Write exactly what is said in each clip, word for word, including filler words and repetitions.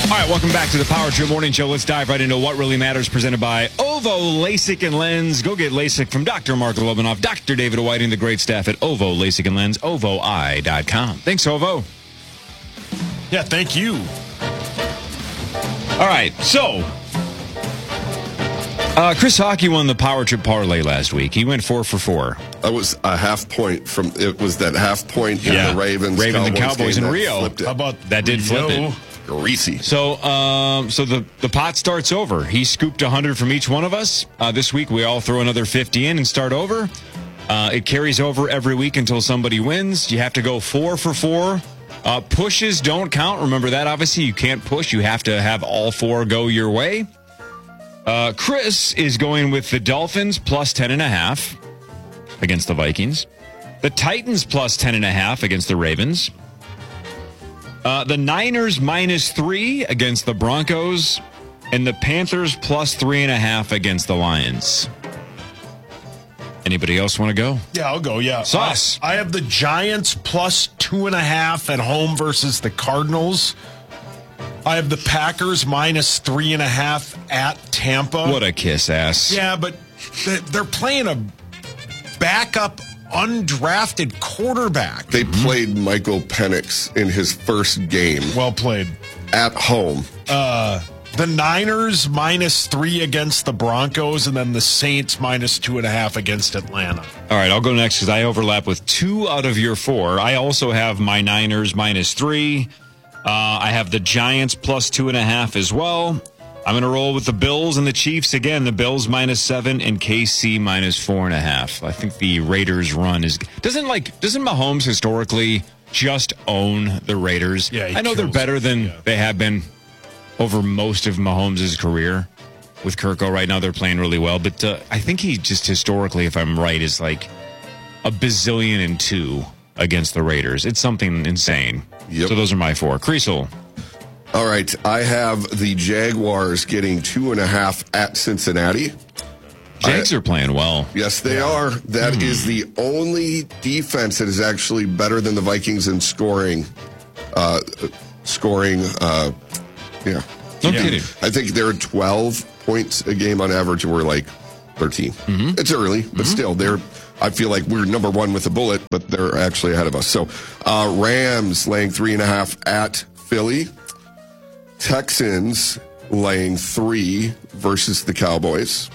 All right, welcome back to the Power Trip Morning Show. Let's dive right into what really matters, presented by Ovo LASIK and Lens. Go get LASIK from Doctor Mark Lobanoff, Doctor David Whiting, the great staff at Ovo LASIK and Lens, ovo eye dot com. Thanks, Ovo. Yeah, thank you. All right, so uh, Chris Hockey won the Power Trip parlay last week. He went four for four. That was a half point from. It was that half point in Yeah. the Ravens, Ravens and Cowboys Cowboys game in that Rio. flipped it. How about That did flip Rio? it. Greasy. So, um, so the, the pot starts over. He scooped one hundred from each one of us. Uh, this week, we all throw another fifty in and start over. Uh, it carries over every week until somebody wins. You have to go four for four. Uh, pushes don't count. Remember that, obviously. You can't push. You have to have all four go your way. Uh, Chris is going with the Dolphins plus ten and a half against the Vikings. The Titans plus ten and a half against the Ravens. Uh, the Niners minus three against the Broncos, and the Panthers plus three and a half against the Lions. Anybody else want to go? Yeah, I'll go. Yeah. Sauce. I, I have the Giants plus two and a half at home versus the Cardinals. I have the Packers minus three and a half at Tampa. What a kiss ass. Yeah, but they- they're playing a backup undrafted quarterback. They played Michael Penix in his first game Well played. at home. Uh, the Niners minus three against the Broncos, and then the Saints minus two and a half against Atlanta. All right, I'll go next because I overlap with two out of your four. I also have my Niners minus three. Uh, I have the Giants plus two and a half as well. I'm going to roll with the Bills and the Chiefs again. The Bills minus seven and K C minus four and a half. I think the Raiders run is doesn't like doesn't Mahomes historically just own the Raiders? Yeah, he I know they're kills better it, than yeah. they have been over most of Mahomes' career. With Kirko right now, they're playing really well, but uh, I think he just historically, if I'm right, is like a bazillion and two against the Raiders. It's something insane. Yep. So those are my four. Creasel. All right, I have the Jaguars getting two and a half at Cincinnati. Jags I- are playing well. Yes, they are. That Hmm. is the only defense that is actually better than the Vikings in scoring. Uh, scoring, uh, yeah. No Yeah. kidding. I think they're twelve points a game on average, and we're like thirteen. Mm-hmm. It's early, but still, they're. I feel like we're number one with a bullet, but they're actually ahead of us. So, uh, Rams laying three and a half at Philly. Texans laying three versus the Cowboys.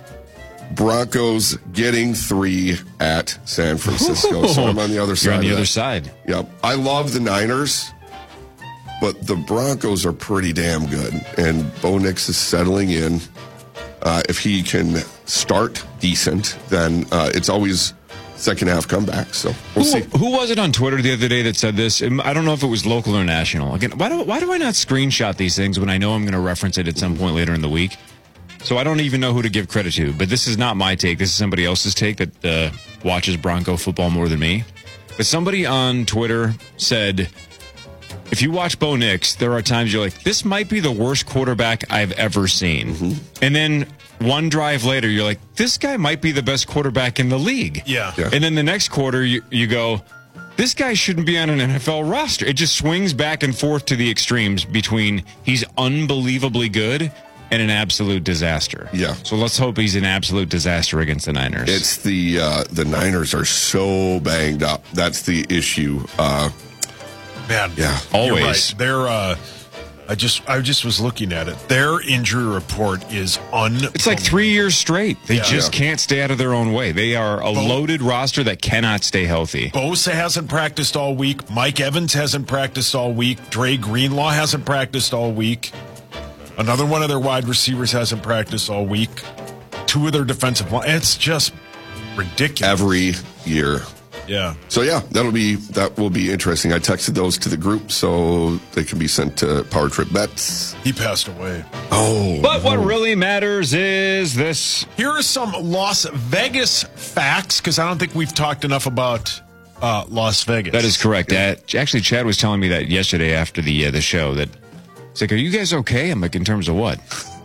Broncos getting three at San Francisco. So I'm on the other side. You're on the of other that. side. Yep. I love the Niners, but the Broncos are pretty damn good. And Bo Nix is settling in. Uh, if he can start decent, then uh, it's always second half comeback. So we'll Who, see. who was it on Twitter the other day that said this? I don't know if it was local or national. Again, why do why do I not screenshot these things when I know I'm going to reference it at some point later in the week? So I don't even know who to give credit to. But this is not my take. This is somebody else's take that uh, watches Bronco football more than me. But somebody on Twitter said, if you watch Bo Nix, there are times you're like, this might be the worst quarterback I've ever seen. Mm-hmm. And then one drive later, you're like, this guy might be the best quarterback in the league. Yeah. Yeah. And then the next quarter, you, you go, this guy shouldn't be on an N F L roster. It just swings back and forth to the extremes between he's unbelievably good and an absolute disaster. Yeah. So let's hope he's an absolute disaster against the Niners. It's the uh, the Niners are so banged up. That's the issue. Uh, Man, Yeah. you're Always. right. They're, uh, I just, I just was looking at it. Their injury report is un. It's like three years straight. They Yeah. just Yeah. can't stay out of their own way. They are a loaded roster that cannot stay healthy. Bosa hasn't practiced all week. Mike Evans hasn't practiced all week. Dre Greenlaw hasn't practiced all week. Another one of their wide receivers hasn't practiced all week. Two of their defensive line. It's just ridiculous. every year. Yeah. So yeah, that'll be that will be interesting. I texted those to the group so they can be sent to Power Trip Bets. He passed away. Oh, But what really matters is this. Here are some Las Vegas facts, because I don't think we've talked enough about uh, Las Vegas. That is correct. Uh, actually, Chad was telling me that yesterday after the uh, the show. That it's like, are you guys okay? I'm like, in terms of what?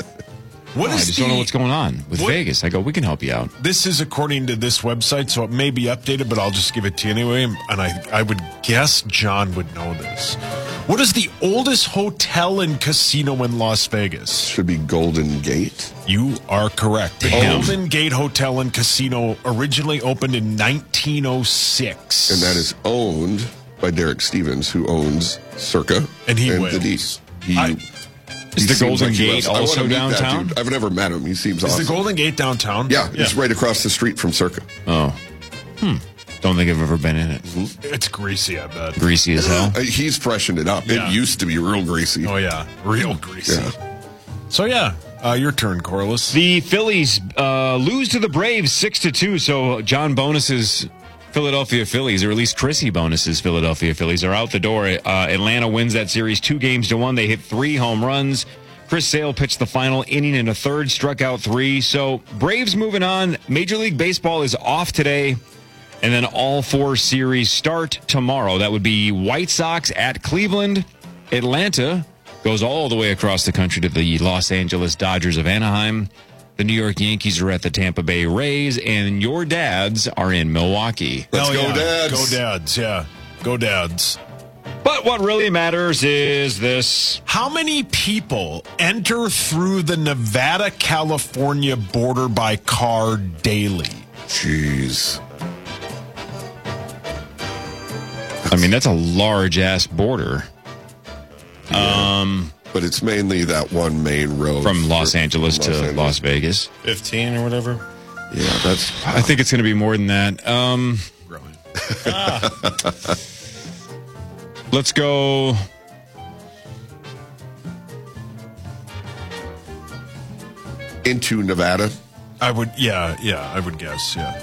What Oh, I is just the, don't know what's going on with what- Vegas. I go, we can help you out. This is according to this website, so it may be updated, but I'll just give it to you anyway. And I, I would guess John would know this. What is the oldest hotel and casino in Las Vegas? Should be Golden Gate. You are correct. The Damn. Golden Gate Hotel and Casino originally opened in nineteen oh six. And that is owned by Derek Stevens, who owns Circa And he the wins. D's. He, I- he Is the seems Golden he Gate loves- I wanna also meet that downtown? dude. I've never met him. He seems Is awesome. the Golden Gate downtown? yeah, it's right across the street from Circa. Oh. Hmm. Don't think I've ever been in it. It's greasy, I bet. Greasy as hell. Uh, He's freshened it up. Yeah. It used to be real greasy. Oh, yeah. Real greasy. Yeah. So, yeah, uh, your turn, Corliss. The Phillies uh, lose to the Braves six to two. So John Bonus's Philadelphia Phillies, or at least Chrissy Bonus's Philadelphia Phillies, are out the door. Uh, Atlanta wins that series two games to one. They hit three home runs. Chris Sale pitched the final inning in a third, struck out three. So Braves moving on. Major League Baseball is off today. And then all four series start tomorrow. That would be White Sox at Cleveland. Atlanta goes all the way across the country to the Los Angeles Dodgers of Anaheim. The New York Yankees are at the Tampa Bay Rays. And your dads are in Milwaukee. Let's Hell go, yeah. Dads. Go Dads, yeah. Go Dads. But what really matters is this. How many people enter through the Nevada-California border by car daily? Jeez. I mean, that's a large-ass border. Um, But it's mainly that one main road. from Los for- Angeles from to Angeles. Las Vegas. fifteen or whatever. Yeah, that's. I think it's going to be more than that. Um, Brilliant. let's go. Into Nevada, I would, yeah, yeah, I would guess, yeah.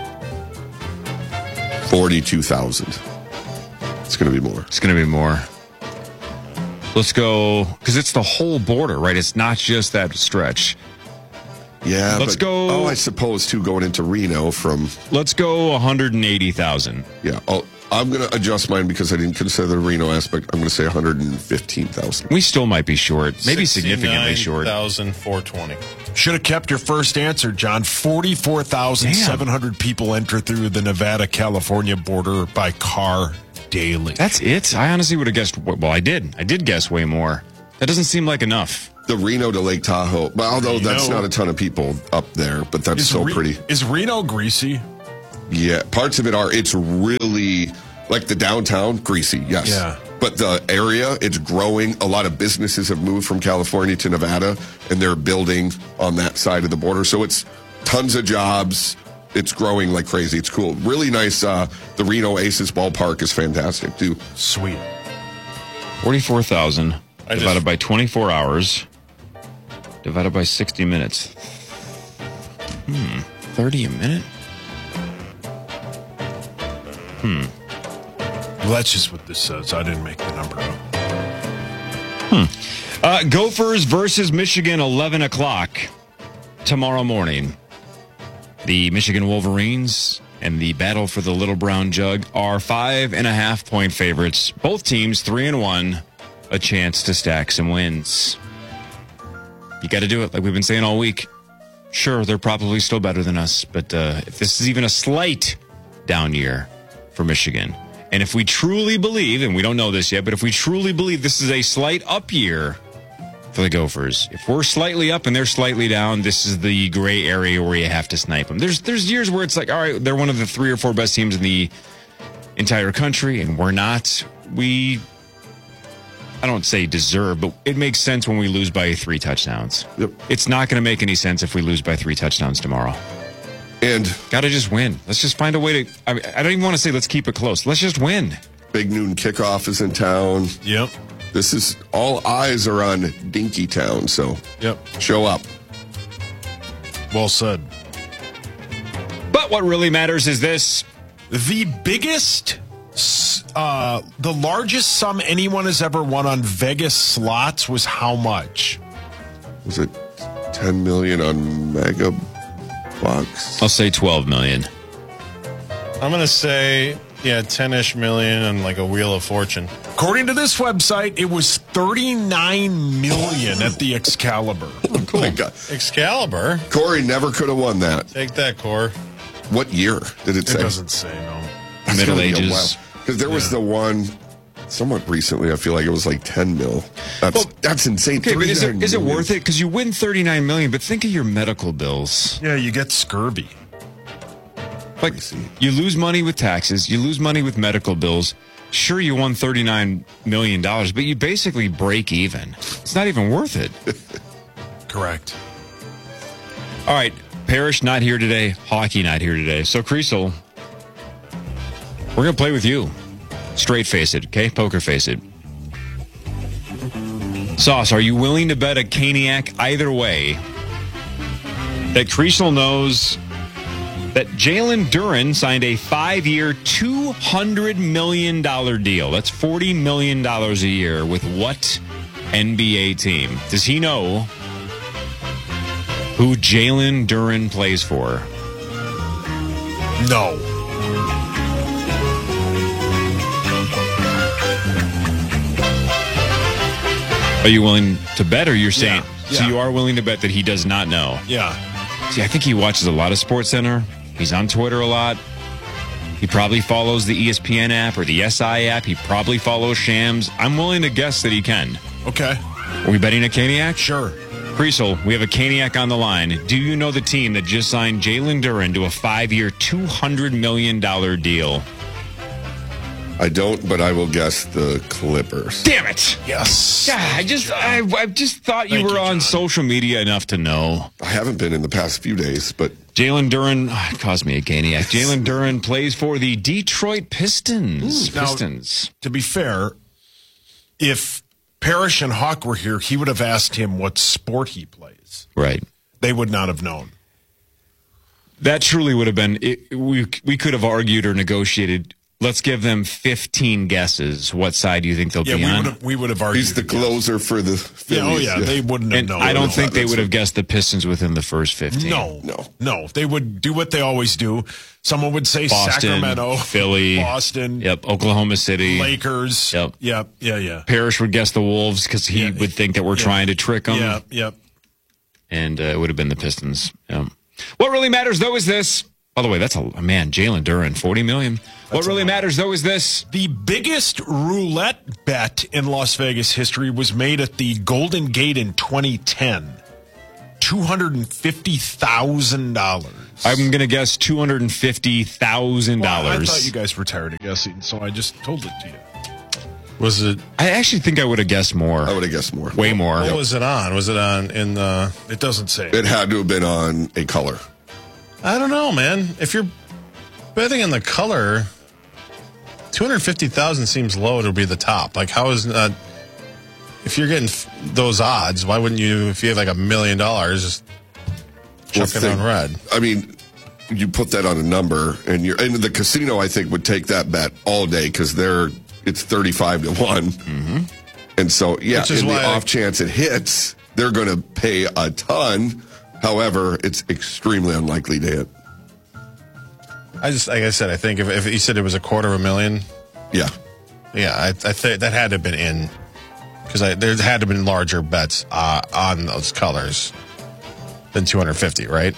forty-two thousand. It's going to be more. It's going to be more. Let's go, because it's the whole border, right? It's not just that stretch. Yeah. Let's but- go- Oh, I suppose, too, going into Reno from. Let's go one hundred eighty thousand. Yeah. Oh, I'm going to adjust mine because I didn't consider the Reno aspect. I'm going to say one hundred fifteen thousand. We still might be short, maybe significantly short. one thousand four hundred twenty. Should have kept your first answer, John. forty-four thousand seven hundred people enter through the Nevada-California border by car daily. That's it? I honestly would have guessed, well, I did. I did guess way more. That doesn't seem like enough. The Reno to Lake Tahoe. Well, although that's Reno- not a ton of people up there, but that's Is so Re- pretty. Is Reno greasy? Yeah, parts of it are. It's really like the downtown, greasy, yes. Yeah. But the area, it's growing. A lot of businesses have moved from California to Nevada, and they're building on that side of the border. So it's tons of jobs. It's growing like crazy. It's cool. Really nice. Uh, the Reno Aces ballpark is fantastic, too. Sweet. forty-four thousand I just- divided by twenty-four hours, divided by sixty minutes. Hmm, thirty a minute? Hmm. Well, that's just what this says. I didn't make the number up. Uh, Gophers versus Michigan, eleven o'clock tomorrow morning. The Michigan Wolverines and the battle for the Little Brown Jug are five and a half point favorites. Both teams three and one, a chance to stack some wins. You got to do it, like we've been saying all week. Sure, they're probably still better than us, but uh, if this is even a slight down year for Michigan, and if we truly believe, and we don't know this yet, but if we truly believe this is a slight up year for the Gophers, if we're slightly up and they're slightly down, this is the gray area where you have to snipe them. There's there's years where it's like, all right, they're one of the three or four best teams in the entire country, and we're not. We, I don't say deserve, but it makes sense when we lose by three touchdowns. Yep. It's not going to make any sense if we lose by three touchdowns tomorrow. And Got to just win. Let's just find a way to. I, mean, I don't even want to say let's keep it close. Let's just win. Big Noon Kickoff is in town. Yep. This is all eyes are on Dinky Town, so Yep. show up. Well said. But what really matters is this. The biggest, uh, the largest sum anyone has ever won on Vegas slots was how much? Was it ten million on Mega Bucks? I'll say twelve million. I'm going to say, yeah, ten-ish million and like a Wheel of Fortune. According to this website, it was thirty-nine million at the Excalibur. Oh my God. Excalibur. Corey never could have won that. Take that, Core. What year did it It say? doesn't say, no. That's Middle gonna be a Ages. while. Because there was Yeah. the one somewhat recently. I feel like it was like ten mil. That's Well, that's insane. Okay, but is it is it thirty-nine worth it? Because you win thirty-nine million, but think of your medical bills. Yeah, you get scurvy. Like, you lose money with taxes, you lose money with medical bills. Sure, you won thirty-nine million dollars, but you basically break even. It's not even worth it. Correct. All right, Parrish not here today, Hockey not here today. So, Creasel, we're going to play with you. Straight face it, okay? Poker face it. Sauce, are you willing to bet a Caniac either way that Creasel knows that Jalen Duren signed a five-year, two hundred million dollars deal? That's forty million dollars a year with what N B A team? Does he know who Jalen Duren plays for? No. Are you willing to bet, or you're saying... Yeah. So Yeah. you are willing to bet that he does not know? Yeah. See, I think he watches a lot of SportsCenter. He's on Twitter a lot. He probably follows the E S P N app or the S I app. He probably follows Shams. I'm willing to guess that he can. Okay. Are we betting a Caniac? Sure. Creasel, we have a Caniac on the line. Do you know the team that just signed Jalen Duren to a five-year, two hundred million dollars deal? I don't, but I will guess the Clippers. Damn it! Yes. Yeah, I just, I, I just thought you Thank were you, on John. social media enough to know. I haven't been in the past few days, but Jalen Duren, oh, it caused me a Caniac. Jalen Duren plays for the Detroit Pistons. Ooh, now- Pistons. To be fair, if Parrish and Hawk were here, he would have asked him what sport he plays. Right. They would not have known. That truly would have been, it, we, we could have argued or negotiated. Let's give them fifteen guesses. What side do you think they'll Yeah, be we on? would have. We would have argued. he's the against. closer for the Yeah, Phillies. oh yeah, they wouldn't have And known. I don't no, think they that's would have what- guessed the Pistons within the first fifteen. No, No. no. They would do what they always do. Someone would say Boston, Sacramento, Philly, Boston, Yep, Oklahoma City. Lakers. Yep. Yep. Yeah. Yeah. Parrish would guess the Wolves because he Yeah. would think that we're Yeah. trying to trick them. Yeah. Yep. And uh, it would have been the Pistons. Yeah. What really matters, though, is this. By the way, that's a man, Jalen Duren, forty million dollars. What really matters, though, is this. The biggest roulette bet in Las Vegas history was made at the Golden Gate in twenty ten. two hundred fifty thousand dollars. I'm going to guess two hundred fifty thousand Well, I dollars. thought you guys were tired of guessing, so I just told it to you. Was it? I actually think I would have guessed more. I would have guessed more. Way more. What was it on? Was it on in the? It doesn't say. It had to have been on a color. I don't know, man. If you're betting on the color, two hundred fifty thousand seems low to be the top. Like, how is not? If you're getting f- those odds, why wouldn't you? If you have like a million dollars, just Well, chuck it think- on red. I mean, you put that on a number, and you're and the casino, I think, would take that bet all day because they're it's thirty-five to one, mm-hmm. and so yeah, Which is in the why I- off chance it hits, they're going to pay a ton. However, it's extremely unlikely to hit. I just, like I said, I think if, if you said it was a quarter of a million, Yeah, yeah, I, I think that had to have been in because there had to have been larger bets uh, on those colors than two hundred fifty, right?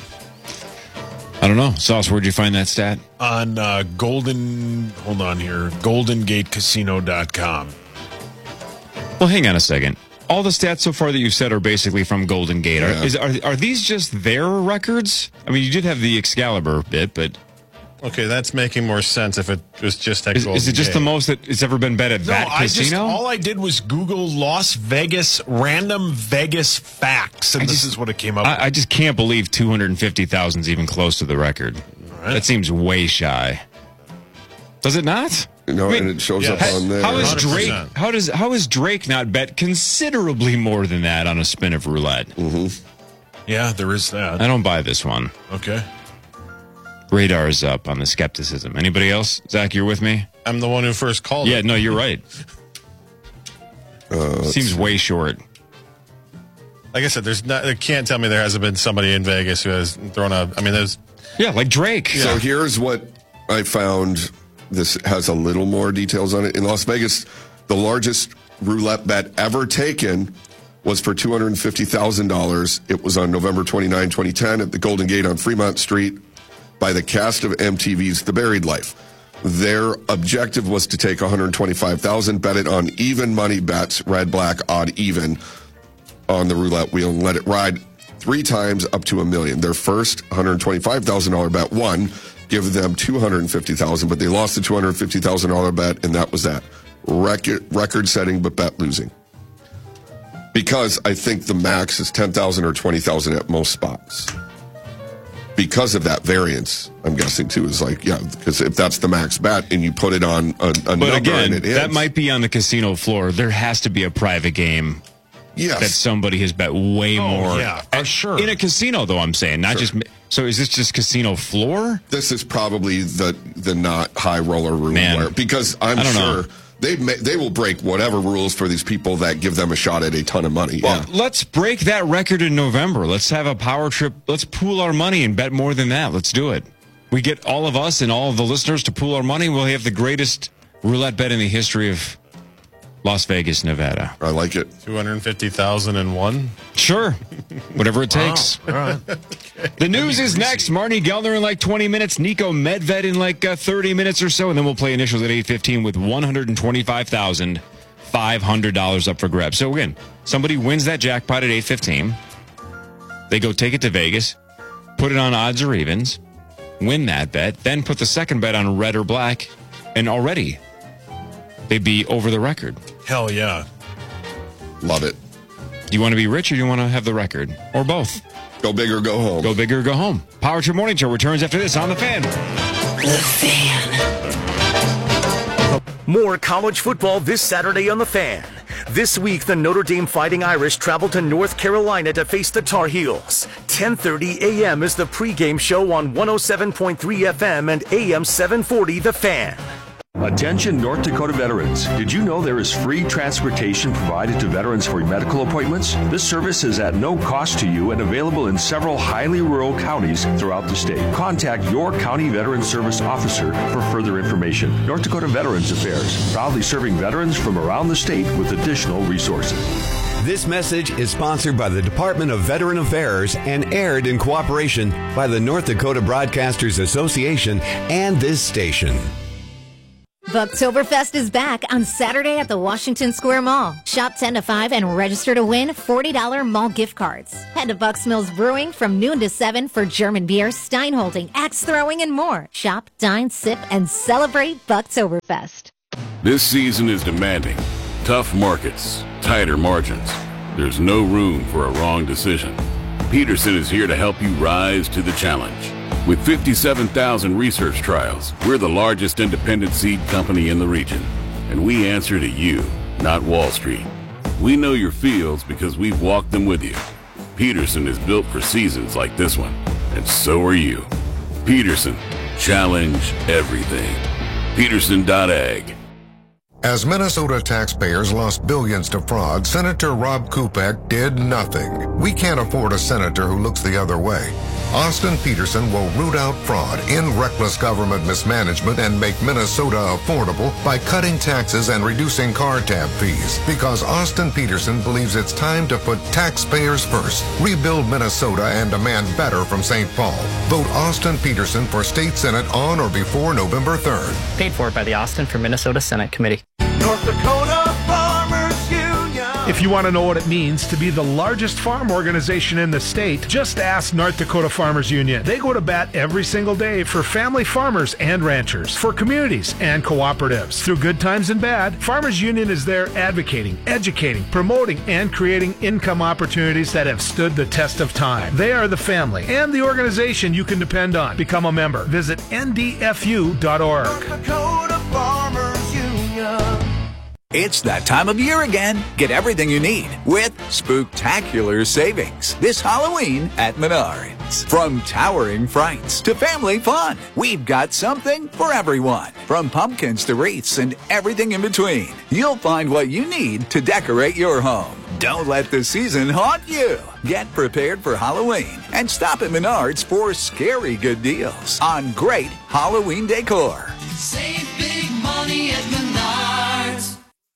I don't know. Sauce, where'd you find that stat? On uh, Golden, hold on here, golden gate casino dot com. Well, hang on a second. All the stats so far that you've said are basically from Golden Gate. Are, Yeah. is, are, are these just their records? I mean, you did have the Excalibur bit, but Okay, that's making more sense if it was just at is, Golden is it just Gate. the most that it's ever been bet at No, that I just casino? all I did was Google Las Vegas random Vegas facts, and I this just- is what it came up with. I, I just can't believe two hundred fifty thousand is even close to the record. right. That seems way shy. Does it not? you know, I mean, and it shows yes. up on there. How is one hundred Drake? percent. How does how is Drake not bet considerably more than that on a spin of roulette? Yeah, there is that. I don't buy this one. Okay. Radar is up on the skepticism. Anybody else? Zach, you're with me? I'm the one who first called Yeah, it. no, you're right. Uh, Seems way short. Like I said, there's not. They can't tell me there hasn't been somebody in Vegas who has thrown a. I mean, there's. Yeah, like Drake. So here's what I found. This has a little more details on it. In Las Vegas, the largest roulette bet ever taken was for two hundred fifty thousand dollars. It was on November twenty-ninth, twenty ten at the Golden Gate on Fremont Street by the cast of M T V's The Buried Life. Their objective was to take one hundred twenty-five thousand dollars, bet it on even money bets, red, black, odd, even, on the roulette wheel and let it ride three times up to a million. Their first one hundred twenty-five thousand dollars bet won, give them two hundred fifty thousand dollars, but they lost the two hundred fifty thousand dollars bet, and that was that. Record, record-setting, but bet losing. Because I think the max is ten thousand dollars or twenty thousand dollars at most spots. Because of that variance, I'm guessing, too, is like, yeah, because if that's the max bet and you put it on a, a but number again, and it hits. That might be on the casino floor. There has to be a private game yes. that somebody has bet way Oh, more. yeah, for sure. In a casino, though, I'm saying. Not Sure. just. So is this just casino floor? This is probably the the not high roller room Man. where, because I'm I don't sure know. they may, they will break whatever rules for these people that give them a shot at a ton of money. Well, yeah. let's break that record in November. Let's have a power trip. Let's pool our money and bet more than that. Let's do it. We get all of us and all of the listeners to pool our money. We'll have the greatest roulette bet in the history of Las Vegas, Nevada. I like it. two hundred fifty thousand and one. Sure. Whatever it takes. All right. The news is next. Marnie Gellner in like twenty minutes. Nico Medved in like uh, thirty minutes or so. And then we'll play initials at eight fifteen with one hundred twenty-five thousand five hundred dollars up for grabs. So again, somebody wins that jackpot at eight fifteen. They go take it to Vegas, put it on odds or evens, win that bet, then put the second bet on red or black, and already they'd be over the record. Hell yeah. Love it. Do you want to be rich or do you want to have the record? Or both? Go big or go home. Go big or go home. Power Trip Morning Show returns after this on The Fan. The Fan. More college football this Saturday on The Fan. This week, the Notre Dame Fighting Irish travel to North Carolina to face the Tar Heels. ten thirty a.m. is the pregame show on one oh seven point three F M and A M seven forty The Fan. Attention North Dakota veterans. Did you know there is free transportation provided to veterans for medical appointments? This service is at no cost to you and available in several highly rural counties throughout the state. Contact your county veteran service officer for further information. North Dakota Veterans Affairs, proudly serving veterans from around the state with additional resources. This message is sponsored by the Department of Veteran Affairs and aired in cooperation by the North Dakota Broadcasters Association and this station. Bucktoberfest is back on Saturday at the Washington Square Mall. Shop ten to five and register to win forty dollars mall gift cards. Head to Bucks Mills Brewing from noon to seven for German beer, Steinholding, axe throwing, and more. Shop, dine, sip, and celebrate Bucktoberfest. This season is demanding. Tough markets, tighter margins. There's no room for a wrong decision. Peterson is here to help you rise to the challenge. With fifty-seven thousand research trials, we're the largest independent seed company in the region. And we answer to you, not Wall Street. We know your fields because we've walked them with you. Peterson is built for seasons like this one, and so are you. Peterson, challenge everything. Peterson dot ag. As Minnesota taxpayers lost billions to fraud, Senator Rob Kupek did nothing. We can't afford a senator who looks the other way. Austin Peterson will root out fraud, end reckless government mismanagement, and make Minnesota affordable by cutting taxes and reducing car tab fees. Because Austin Peterson believes it's time to put taxpayers first, rebuild Minnesota, and demand better from Saint Paul. Vote Austin Peterson for State Senate on or before November third. Paid for by the Austin for Minnesota Senate Committee. North Dakota Farmers Union. If you want to know what it means to be the largest farm organization in the state, just ask North Dakota Farmers Union. They go to bat every single day for family farmers and ranchers, for communities and cooperatives. Through good times and bad, Farmers Union is there advocating, educating, promoting, and creating income opportunities that have stood the test of time. They are the family and the organization you can depend on. Become a member. Visit N D F U dot org. North Dakota Farmers Union. It's that time of year again. Get everything you need with spooktacular savings this Halloween at Menards. From towering frights to family fun, we've got something for everyone. From pumpkins to wreaths and everything in between, you'll find what you need to decorate your home. Don't let the season haunt you. Get prepared for Halloween and stop at Menards for scary good deals on great Halloween decor. Save big money at Menards.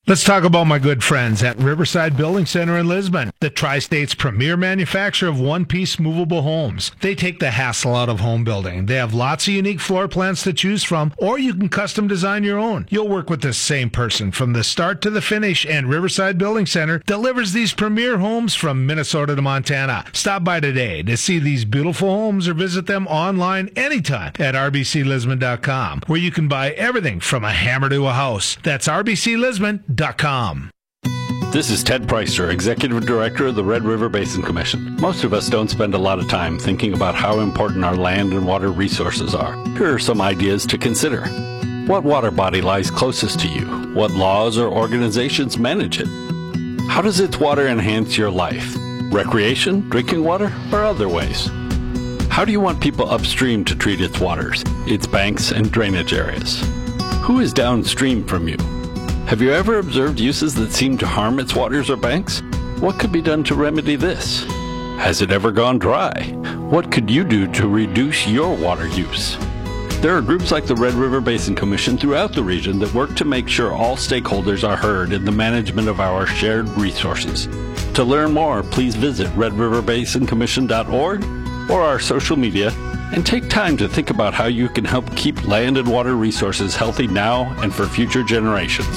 Let's talk about my good friends at Riverside Building Center in Lisbon, the Tri-State's premier manufacturer of one-piece movable homes. They take the hassle out of home building. They have lots of unique floor plans to choose from, or you can custom design your own. You'll work with the same person from the start to the finish, and Riverside Building Center delivers these premier homes from Minnesota to Montana. Stop by today to see these beautiful homes or visit them online anytime at r b c lisbon dot com, where you can buy everything from a hammer to a house. That's r b c lisbon dot com. This is Ted Preister, Executive Director of the Red River Basin Commission. Most of us don't spend a lot of time thinking about how important our land and water resources are. Here are some ideas to consider. What water body lies closest to you? What laws or organizations manage it? How does its water enhance your life? Recreation, drinking water, or other ways? How do you want people upstream to treat its waters, its banks and drainage areas? Who is downstream from you? Have you ever observed uses that seem to harm its waters or banks? What could be done to remedy this? Has it ever gone dry? What could you do to reduce your water use? There are groups like the Red River Basin Commission throughout the region that work to make sure all stakeholders are heard in the management of our shared resources. To learn more, please visit red river basin commission dot org or our social media and take time to think about how you can help keep land and water resources healthy now and for future generations.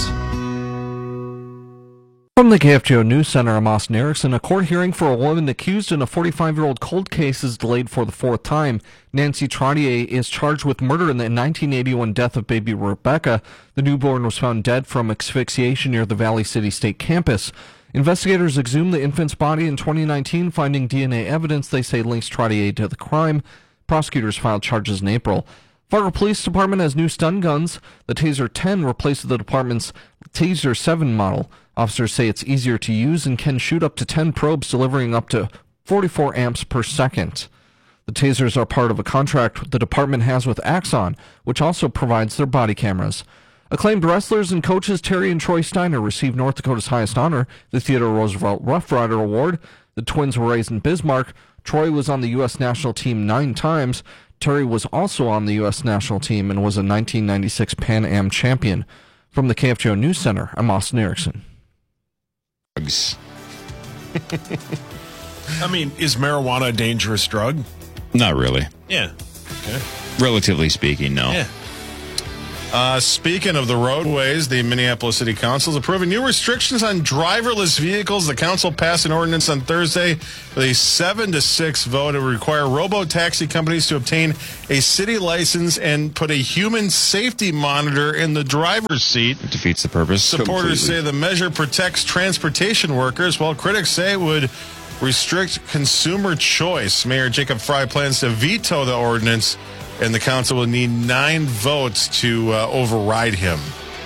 From the K F G O News Center, I'm Austin Erickson. A court hearing for a woman accused in a forty-five-year-old cold case is delayed for the fourth time. Nancy Trottier is charged with murder in the nineteen eighty-one death of baby Rebecca. The newborn was found dead from asphyxiation near the Valley City State campus. Investigators exhumed the infant's body in twenty nineteen, finding D N A evidence they say links Trottier to the crime. Prosecutors filed charges in April. Fargo Police Department has new stun guns. The Taser ten replaces the department's Taser seven model. Officers say it's easier to use and can shoot up to ten probes, delivering up to forty-four amps per second. The Tasers are part of a contract the department has with Axon, which also provides their body cameras. Acclaimed wrestlers and coaches Terry and Troy Steiner received North Dakota's highest honor, the Theodore Roosevelt Rough Rider Award. The twins were raised in Bismarck. Troy was on the U S national team nine times. Terry was also on the U S national team and was a nineteen ninety-six Pan Am champion. From the K F G O News Center, I'm Austin Erickson. I mean, is marijuana a dangerous drug? Not really. Yeah. Okay. Relatively speaking, no. Yeah. Uh, speaking of the roadways, the Minneapolis City Council is approving new restrictions on driverless vehicles. The council passed an ordinance on Thursday with a seven to six vote. It would require robo-taxi companies to obtain a city license and put a human safety monitor in the driver's seat. It defeats the purpose. Supporters completely. say the measure protects transportation workers, while critics say it would restrict consumer choice. Mayor Jacob Fry plans to veto the ordinance, and the council will need nine votes to uh, override him.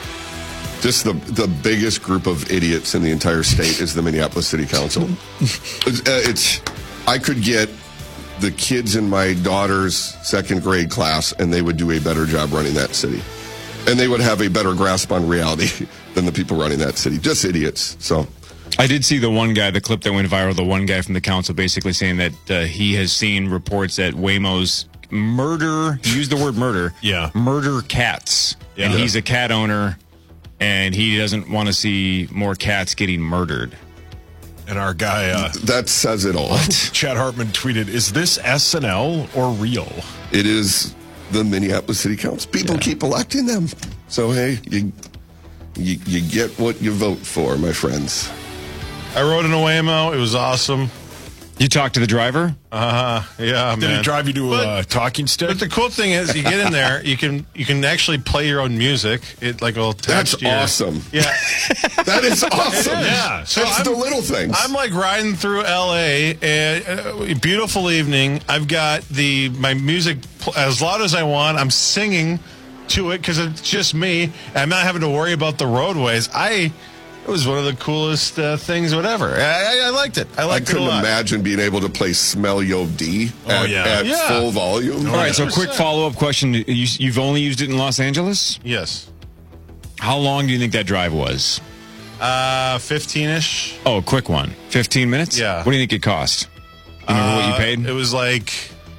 Just the the biggest group of idiots in the entire state is the Minneapolis City Council. it's, uh, it's I could get the kids in my daughter's second grade class, and they would do a better job running that city, and they would have a better grasp on reality than the people running that city. Just idiots. So. I did see the one guy, the clip that went viral, the one guy from the council basically saying that uh, he has seen reports that Waymo's murder, he used the word murder, yeah, murder cats. Yeah. And he's a cat owner, and he doesn't want to see more cats getting murdered. And our guy, uh, that says it all. Chad Hartman tweeted, "Is this S N L or real?" It is the Minneapolis City Council. People yeah. keep electing them. So, hey, you, you, you get what you vote for, my friends. I rode in a Waymo. It was awesome. You talked to the driver? Uh-huh. Yeah, Did man. it drive you to but, a talking stick? But the cool thing is, you get in there, you can you can actually play your own music. It like will That's you. awesome. Yeah, that is awesome. It is. Yeah, so it's I'm, the little things. I'm like riding through L A, and uh, beautiful evening. I've got the my music as loud as I want. I'm singing to it because it's just me. I'm not having to worry about the roadways. I. It was one of the coolest uh, things, whatever. I, I, I liked it. I liked I couldn't it a lot. imagine being able to play Smell Yo D oh, at, yeah. at yeah. full volume. All right, so quick follow-up question. You, you've only used it in Los Angeles? Yes. How long do you think that drive was? Uh, fifteen-ish. Oh, quick one. fifteen minutes? Yeah. What do you think it cost? You remember uh, what you paid? It was like...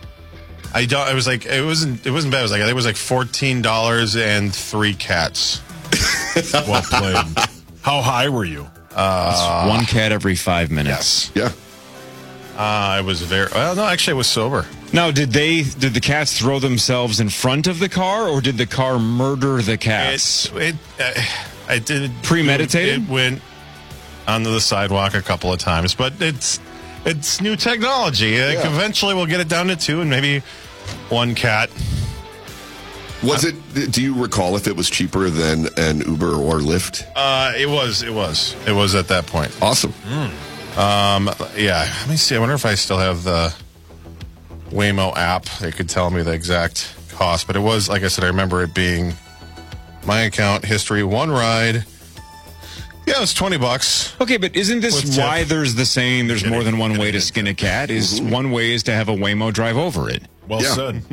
I don't. It was like... It wasn't It wasn't bad. It was like... I think it was like fourteen dollars and three cats. Well played. How high were you? Uh, one cat every five minutes. Yeah. Uh, I was very, well, no, actually I was sober. Now, did they, did the cats throw themselves in front of the car, or did the car murder the cats? It, it, uh, I did. Premeditated? It went onto the sidewalk a couple of times, but it's it's new technology. Like, Yeah. eventually we'll get it down to two and maybe one cat. Was it, do you recall if it was cheaper than an Uber or Lyft? Uh, it was, it was. It was at that point. Awesome. Um, yeah, let me see. I wonder if I still have the Waymo app. They could tell me the exact cost, but it was, like I said, I remember it being my account history, one ride. Yeah, it was twenty bucks. Okay, but isn't this With why tip. there's the saying there's more than one way to skin a cat? Is Mm-hmm. one way is to have a Waymo drive over it Well Yeah. said.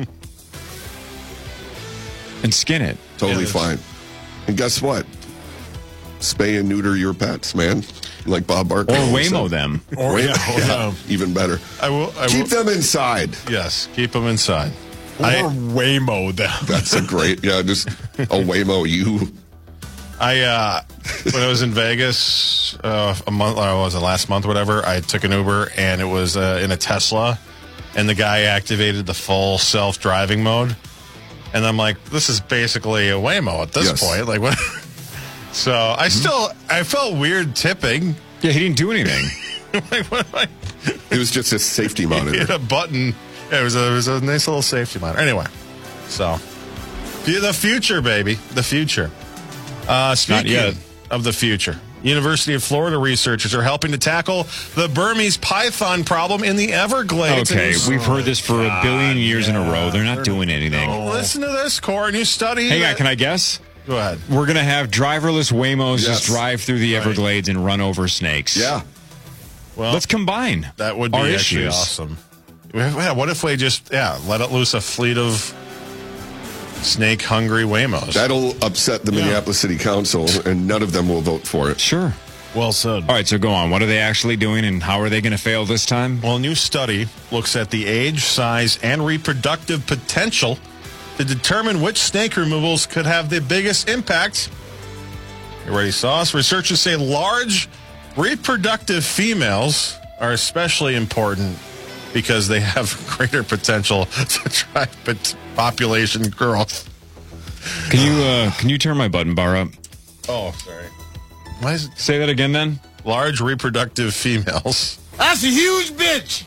and skin it. Totally Yeah, fine. And guess what? Spay and neuter your pets, man. Like Bob Barker. Or always Waymo said. them. Or, Waymo, yeah, yeah, yeah. even better. I will. I Keep will, them inside. Yes, keep them inside. Or I, Waymo them. That's a great, yeah, just a Waymo you. I uh, when I was in Vegas uh, a month, or was it last month, whatever? I took an Uber and it was uh, in a Tesla, and the guy activated the full self-driving mode, and I'm like, this is basically a Waymo at this Yes. point. Like what? So I still I felt weird tipping. Yeah, he didn't do anything. Like, what am I? It was just a safety Hit monitor. a button. Yeah, it was a it was a nice little safety monitor. Anyway, so the future, baby, the future. Uh, speaking yet. of the future, University of Florida researchers are helping to tackle the Burmese python problem in the Everglades. Okay, And- we've heard this for a billion years in a row. They're not doing anything. Listen to this, Core. New study. Hang on, that- can I guess? Go ahead. We're going to have driverless Waymos Yes. just drive through the Everglades and run over snakes. Yeah. Well, Let's combine that would be our actually issues. awesome. Yeah, what if we just yeah let it loose a fleet of snake hungry Waymos? That'll upset the Minneapolis City Council, and none of them will vote for it. Sure. Well said. All right, so go on. What are they actually doing, and how are they going to fail this time? Well, a new study looks at the age, size, and reproductive potential to determine which snake removals could have the biggest impact. You ready, Sauce? Researchers say large reproductive females are especially important because they have greater potential to drive pot- population growth. Can you uh, can you turn my button bar up? Oh, sorry. Why is it Say that again, then. large reproductive females? That's a huge bitch.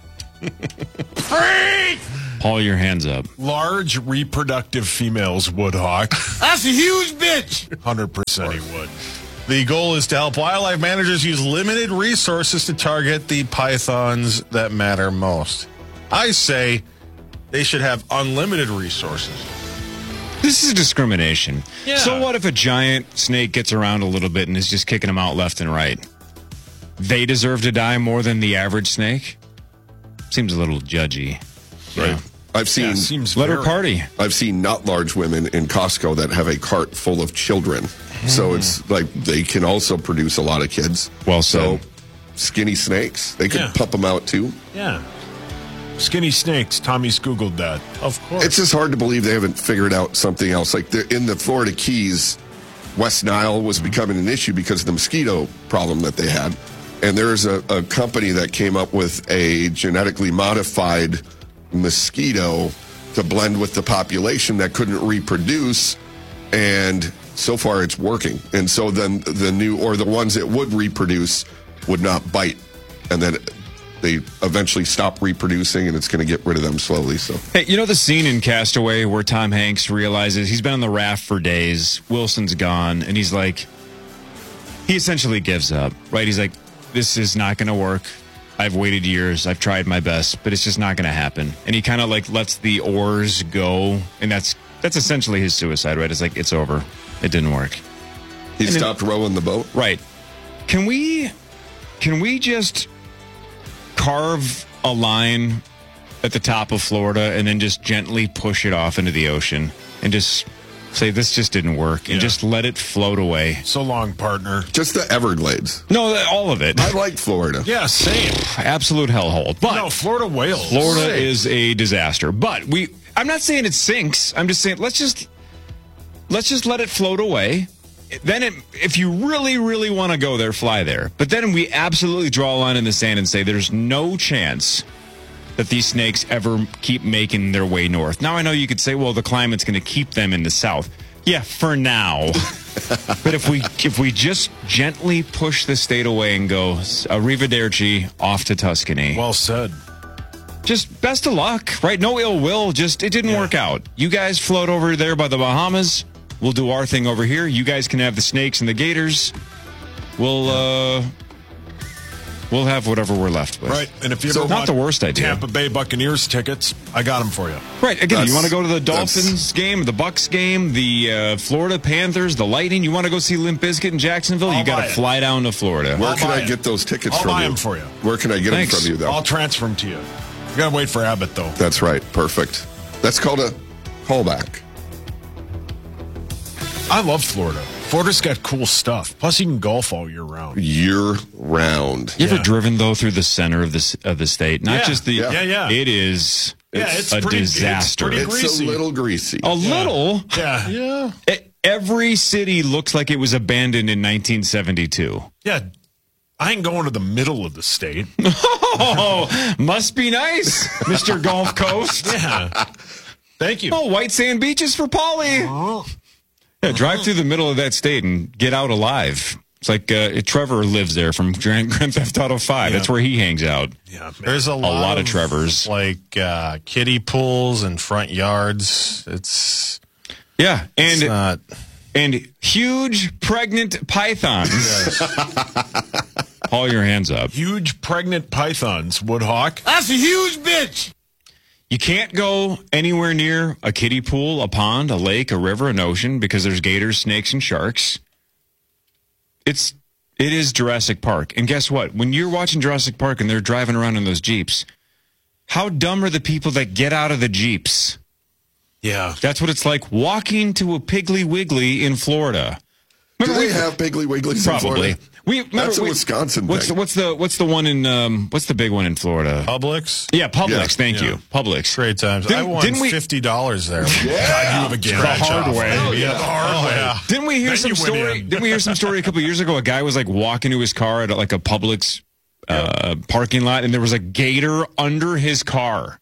Freak! Paul, your hands up. Large reproductive females, Woodhawk. That's a huge bitch. one hundred percent he would. The goal is to help wildlife managers use limited resources to target the pythons that matter most. I say they should have unlimited resources. This is discrimination. Yeah. So what if a giant snake gets around a little bit and is just kicking them out left and right? They deserve to die more than the average snake? Seems a little judgy. Right. Yeah. I've seen Yeah, seems Let her very- party. I've seen not large women in Costco that have a cart full of children. So it's like they can also produce a lot of kids. Well so said. skinny snakes, they could Yeah. pump them out too. Yeah. Skinny snakes. Tommy's Googled that. Of course. It's just hard to believe they haven't figured out something else. Like they're in the Florida Keys, West Nile was becoming an issue because of the mosquito problem that they had. And there's a, a company that came up with a genetically modified mosquito to blend with the population that couldn't reproduce. And so far it's working. And so then the new, or the ones that would reproduce would not bite. And then they eventually stop reproducing, and it's going to get rid of them slowly. So Hey, you know the scene in Castaway where Tom Hanks realizes he's been on the raft for days, Wilson's gone, and he's like, he essentially gives up, right? He's like, this is not going to work. I've waited years. I've tried my best, but it's just not going to happen. And he kind of like lets the oars go, and that's that's essentially his suicide, right? It's like, it's over. It didn't work. he And then- stopped rowing the boat. Right. Can we can we just carve a line at the top of Florida and then just gently push it off into the ocean and just say this just didn't work and Yeah. just let it float away? So long, partner. Just the Everglades. No, all of it. I like Florida. Yeah, same. Absolute hellhole. But No, Florida whales. Florida Same. is a disaster. But we I'm not saying it sinks. I'm just saying let's just let's just let it float away then it, if you really, really want to go there, fly there. But then we absolutely draw a line in the sand and say there's no chance that these snakes ever keep making their way north. Now, I know you could say, well, the climate's going to keep them in the south. Yeah, for now. But if we if we just gently push the state away and go, arrivederci, off to Tuscany. Well said. Just best of luck, right? No ill will. Just it didn't yeah. work out. You guys float over there by the Bahamas. We'll do our thing over here. You guys can have the snakes and the gators. We'll uh, we'll have whatever we're left with. Right, and if you so ever not want the worst idea. Tampa Bay Buccaneers tickets, I got them for you. Right, again, That's, you want to go to the Dolphins game, the Bucks game, the uh, Florida Panthers, the Lightning. You want to go see Limp Bizkit in Jacksonville? I'll you got to fly down to Florida. Where I'll can I it. get those tickets I'll from buy you? them for you. Where can I get Thanks. them from you, though? I'll transfer them to you. You got to wait for Abbott, though. That's right. Perfect. That's called a callback. I love Florida. Florida's got cool stuff. Plus, you can golf all year round. Year round. You yeah. ever driven, though, through the center of the, of the state? Not yeah. just the... Yeah, yeah. It is yeah, it's a pretty, disaster. It's, pretty it's greasy. a little greasy. A yeah. little? Yeah. Yeah. It, every city looks like it was abandoned in nineteen seventy-two. Yeah. I ain't going to the middle of the state. Oh, must be nice, Mister Gulf Coast. Yeah. Thank you. Oh, white sand beaches for Polly. Oh. Yeah, drive through the middle of that state and get out alive. It's like uh, Trevor lives there from Grand, Grand Theft Auto five. Yeah. That's where he hangs out. Yeah, man. There's a lot, a lot of, of Trevors. Like uh, kiddie pools and front yards. It's yeah, and it's not... and huge pregnant pythons. Haul your hands up. Huge pregnant pythons, Woodhawk. That's a huge bitch. You can't go anywhere near a kiddie pool, a pond, a lake, a river, an ocean because there's gators, snakes, and sharks. It's it is Jurassic Park. And guess what? When you're watching Jurassic Park and they're driving around in those Jeeps, how dumb are the people that get out of the Jeeps? Yeah. That's what it's like walking to a Piggly Wiggly in Florida. Do they have Piggly Wigglies in Probably. Florida? We, remember, That's a we, Wisconsin what's thing. The, what's the what's the one in um what's the big one in Florida? Publix? Yeah, Publix. Yeah. Thank Yeah. you, Publix. Great times. Didn't- I won didn't we- fifty dollars there. God, you have a gambling The hard shop. way. Oh, Yeah. the hard Oh, way. yeah. Didn't we hear Then some you went story? in. Didn't we hear some story a couple years ago? A guy was like walking to his car at like a Publix uh, parking lot, and there was a gator under his car.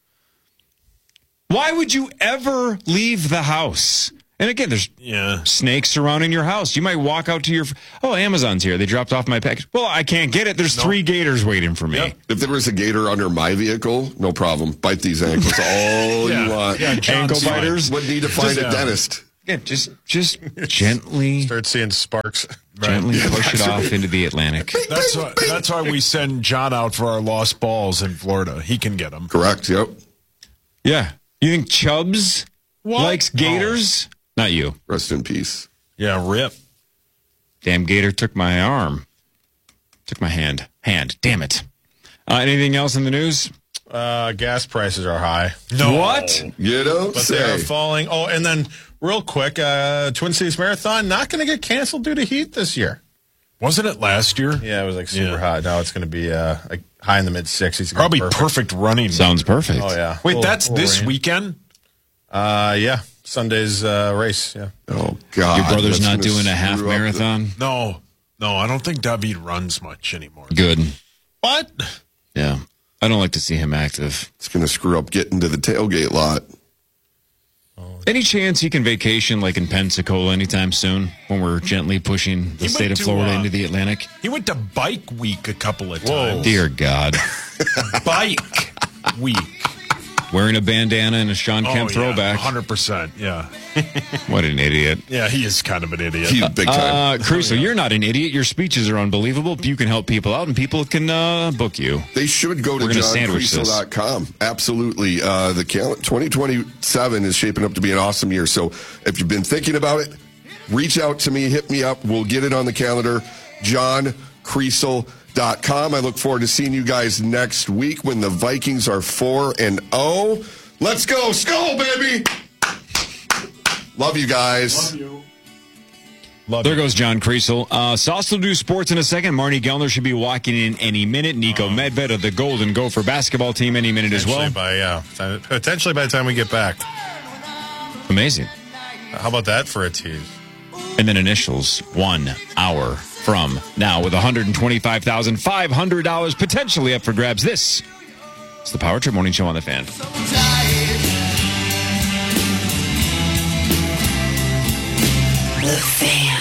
Why would you ever leave the house? And again, there's Yeah. snakes surrounding your house. You might walk out to your, oh, Amazon's here. They dropped off my package. Well, I can't get it. There's Nope. three gators waiting for me. Yep. If there was a gator under my vehicle, no problem. Bite these ankles all Yeah. you want. Yeah, John's Ankle fine. biters. Would need to find Just, a uh, dentist. Yeah, just just gently, Start seeing sparks. gently Yeah, push it that's off right. into the Atlantic. That's why, that's why we send John out for our lost balls in Florida. He can get them. Correct. Yep. Yeah. You think Chubbs What? likes gators? Not you. Rest in peace. Yeah, rip. Damn gator took my arm. Took my hand. Hand. Damn it. Uh, anything else in the news? Uh, gas prices are high. No. What? You don't But they are say. falling. Oh, and then real quick, uh, Twin Cities Marathon not going to get canceled due to heat this year. Wasn't it last year? Yeah, it was like super Yeah. hot. Now it's going to be uh, like high in the mid sixties. Probably perfect. running. Sounds perfect. Oh yeah. Wait, Little- that's little this rain. weekend? Uh, yeah, Sunday's uh, race. Yeah. Oh, God. Your brother's that's not gonna doing a half screw up the- marathon? No. No, I don't think David runs much anymore. Good. What? Yeah. I don't like to see him active. It's going to screw up getting to the tailgate lot. Any chance he can vacation like in Pensacola anytime soon when we're gently pushing the He state went of to, Florida uh, into the Atlantic? He went to Bike Week a couple of times. Dear God. Bike Week. Wearing a bandana and a Sean Oh, Kemp yeah, throwback. one hundred percent, yeah. What an idiot. Yeah, he is kind of an idiot. He's big time. Uh, Crusoe, you're not an idiot. Your speeches are unbelievable. You can help people out, and people can uh, book you. They should go to We're gonna john sandwich creasel dot com. Absolutely. Uh, the cal- twenty twenty-seven is shaping up to be an awesome year. So if you've been thinking about it, reach out to me, hit me up. We'll get it on the calendar. john creasel dot com. I look forward to seeing you guys next week when the Vikings are four and oh. Let's go. Skull, baby. Love you guys. Love you. Love there it. goes John Creasel. Uh, Sauce will do sports in a second. Marnie Gellner should be walking in any minute. Nico uh, Medved of the Golden Gopher basketball team any minute as well. By, yeah, potentially by the time we get back. Amazing. How about that for a tease? and then initials one hour from now with one hundred twenty-five thousand five hundred dollars potentially up for grabs. This is the Power Trip Morning Show on the Fan. The Fan.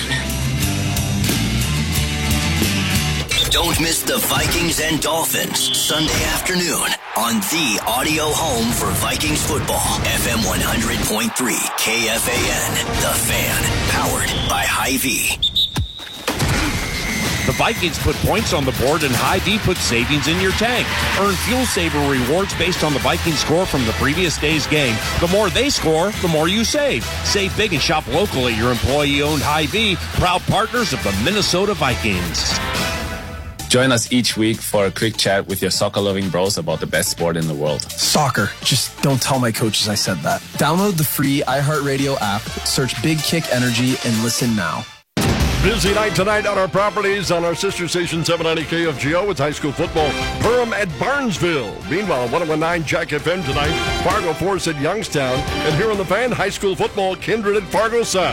Don't miss the Vikings and Dolphins Sunday afternoon on the audio home for Vikings football. F M one hundred point three K F A N. The Fan. Powered by Hy-Vee. The Vikings put points on the board and Hy-Vee puts savings in your tank. Earn Fuel Saver rewards based on the Vikings score from the previous day's game. The more they score, the more you save. Save big and shop local at your employee-owned Hy-Vee, proud partners of the Minnesota Vikings. Join us each week for a quick chat with your soccer-loving bros about the best sport in the world. Soccer. Just don't tell my coaches I said that. Download the free iHeartRadio app, search Big Kick Energy, and listen now. Busy night tonight on our properties on our sister station seven ninety K F G O with high school football. Durham at Barnesville. Meanwhile, one oh one nine Jack F M tonight. Fargo Forest at Youngstown. And here on the Fan, high school football, Kindred at Fargo South.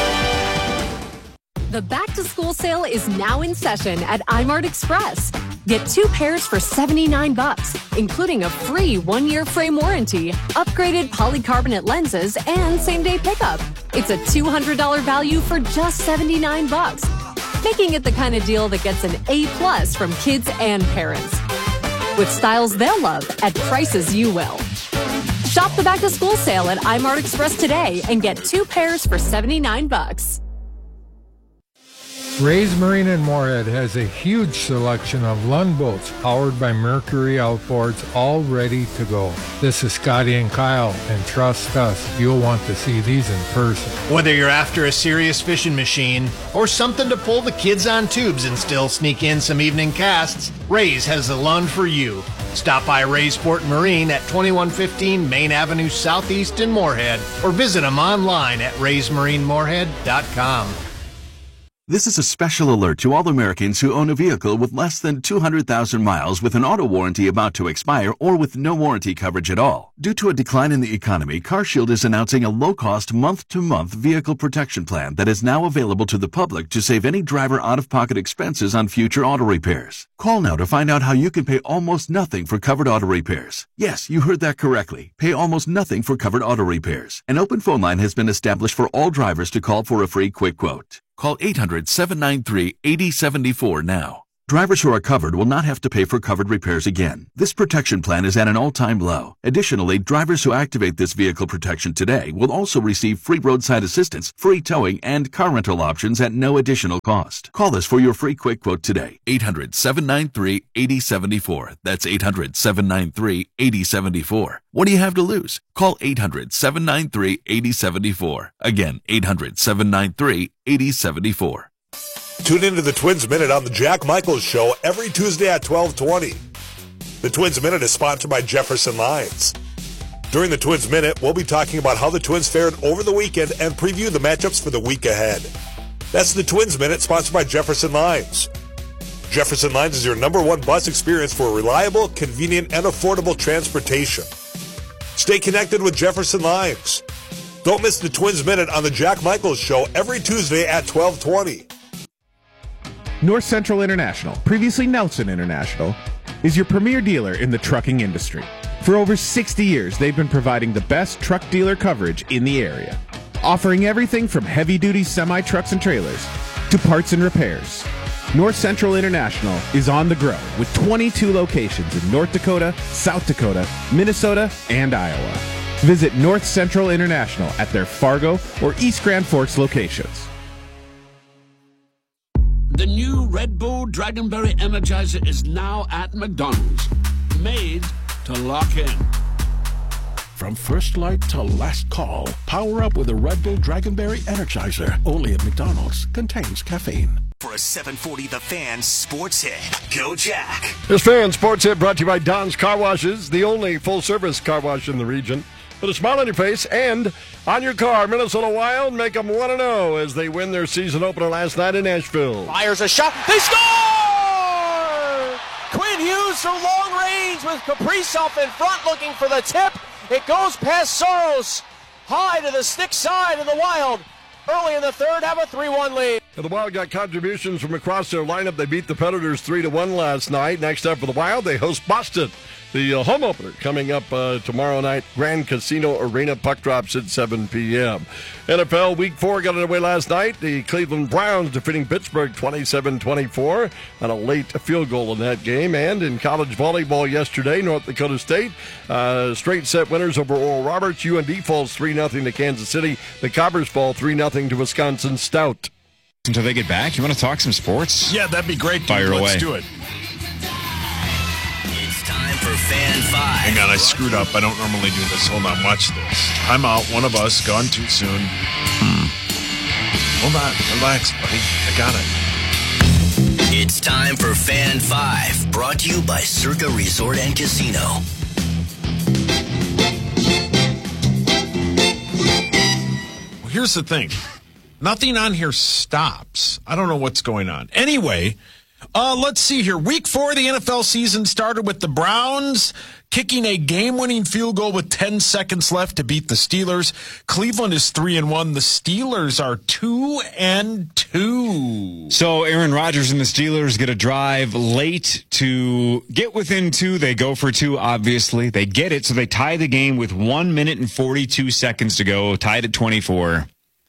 The back-to-school sale is now in session at iMart Express. Get two pairs for seventy-nine bucks, including a free one-year frame warranty, upgraded polycarbonate lenses, and same-day pickup. It's a two hundred dollars value for just seventy-nine bucks, making it the kind of deal that gets an A-plus from kids and parents. With styles they'll love at prices you will. Shop the back-to-school sale at iMart Express today and get two pairs for seventy-nine bucks. Ray's Marine in Moorhead has a huge selection of Lund boats powered by Mercury outboards, all ready to go. This is Scotty and Kyle, and trust us, you'll want to see these in person. Whether you're after a serious fishing machine or something to pull the kids on tubes and still sneak in some evening casts, Ray's has the Lund for you. Stop by Ray's Sport Marine at twenty-one fifteen Main Avenue Southeast in Moorhead, or visit them online at rays marine moorhead dot com. This is a special alert to all Americans who own a vehicle with less than two hundred thousand miles with an auto warranty about to expire or with no warranty coverage at all. Due to a decline in the economy, CarShield is announcing a low-cost month-to-month vehicle protection plan that is now available to the public to save any driver out-of-pocket expenses on future auto repairs. Call now to find out how you can pay almost nothing for covered auto repairs. Yes, you heard that correctly. Pay almost nothing for covered auto repairs. An open phone line has been established for all drivers to call for a free quick quote. Call eight hundred, seven nine three, eight zero seven four now. Drivers who are covered will not have to pay for covered repairs again. This protection plan is at an all-time low. Additionally, drivers who activate this vehicle protection today will also receive free roadside assistance, free towing, and car rental options at no additional cost. Call us for your free quick quote today. eight hundred, seven nine three, eight zero seven four. That's eight hundred, seven nine three, eight zero seven four. What do you have to lose? Call eight hundred, seven nine three, eight zero seven four. Again, eight hundred, seven nine three, eight zero seven four. Tune into the Twins Minute on the Jack Michaels Show every Tuesday at twelve twenty. The Twins Minute is sponsored by Jefferson Lines. During the Twins Minute, we'll be talking about how the Twins fared over the weekend and preview the matchups for the week ahead. That's the Twins Minute, sponsored by Jefferson Lines. Jefferson Lines is your number one bus experience for reliable, convenient, and affordable transportation. Stay connected with Jefferson Lines. Don't miss the Twins Minute on the Jack Michaels Show every Tuesday at twelve twenty. North Central International, previously Nelson International, is your premier dealer in the trucking industry. For over sixty years, they've been providing the best truck dealer coverage in the area, offering everything from heavy-duty semi-trucks and trailers to parts and repairs. North Central International is on the grow with twenty-two locations in North Dakota, South Dakota, Minnesota, and Iowa. Visit North Central International at their Fargo or East Grand Forks locations. The new Red Bull Dragonberry Energizer is now at McDonald's. Made to lock in. From first light to last call, power up with a Red Bull Dragonberry Energizer. Only at McDonald's. Contains caffeine. For a seven forty The Fan Sports Hit. Go Jack. This Fan Sports Hit brought to you by Don's Car Washes, the only full-service car wash in the region. Put a smile on your face and on your car. Minnesota Wild make them one and oh as they win their season opener last night in Nashville. Fires a shot. They score! Quinn Hughes from long range with Kaprizov in front looking for the tip. It goes past Soros. High to the stick side of the Wild. early in the third have a three one lead. And the Wild got contributions from across their lineup. They beat the Predators three to one last night. Next up for the Wild, they host Boston. The uh, home opener coming up uh, tomorrow night, Grand Casino Arena. Puck drops at seven p.m. N F L Week four got underway last night. The Cleveland Browns defeating Pittsburgh twenty-seven twenty-four on a late field goal in that game. And in college volleyball yesterday, North Dakota State, uh, straight set winners over Oral Roberts. U N D falls three nothing to Kansas City. The Cobbers fall three nothing to Wisconsin Stout. Until they get back, you want to talk some sports? Yeah, that'd be great. Fire dude. away. Let's do it. It's time for Fan Five. Hang on, I screwed up. I don't normally do this. Hold on, watch this. I'm out. One of us gone too soon. Hmm. Hold on, relax, buddy. I got it. It's time for Fan Five, brought to you by Circa Resort and Casino. Well, here's the thing. Nothing on here stops. I don't know what's going on. Anyway, uh, let's see here. Week four of the N F L season started with the Browns kicking a game-winning field goal with ten seconds left to beat the Steelers. Cleveland is three and one. The Steelers are two and two. So Aaron Rodgers and the Steelers get a drive late to get within two. They go for two, obviously. They get it, so they tie the game with one minute and forty-two seconds to go, tied at twenty-four.